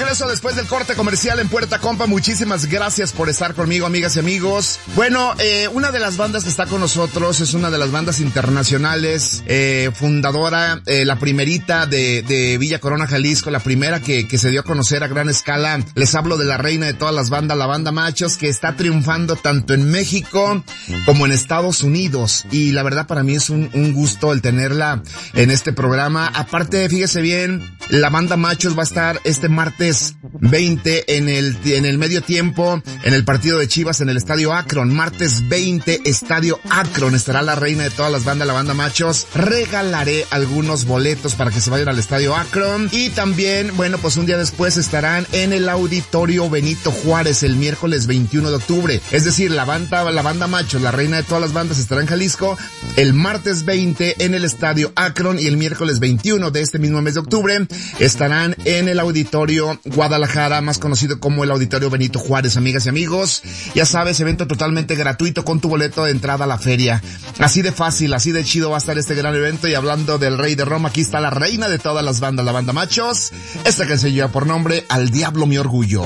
regreso después del corte comercial en Puerta Compa. Muchísimas gracias por estar conmigo, amigas y amigos. Bueno, una de las bandas que está con nosotros es una de las bandas internacionales, fundadora, la primerita de Villa Corona, Jalisco, la primera que se dio a conocer a gran escala. Les hablo de la reina de todas las bandas, la banda Machos, que está triunfando tanto en México como en Estados Unidos. Y la verdad para mí es un gusto el tenerla en este programa. Aparte, fíjese bien, la banda Machos va a estar este martes 20 en el medio tiempo, en el partido de Chivas en el Estadio Akron. Martes 20, Estadio Akron, estará la reina de todas las bandas, la banda Machos. Regalaré algunos boletos para que se vayan al Estadio Akron. Y también, bueno, pues un día después estarán en el Auditorio Benito Juárez el miércoles 21 de octubre. Es decir, la banda Machos, la reina de todas las bandas, estará en Jalisco el martes 20 en el Estadio Akron, y el miércoles 21 de este mismo mes de octubre estarán en el Auditorio Guadalajara, más conocido como el Auditorio Benito Juárez. Amigas y amigos, ya sabes, evento totalmente gratuito con tu boleto de entrada a la feria. Así de fácil, así de chido va a estar este gran evento. Y hablando del Rey de Roma, aquí está la reina de todas las bandas, la banda Machos. Esta canción lleva por nombre Al Diablo Mi Orgullo.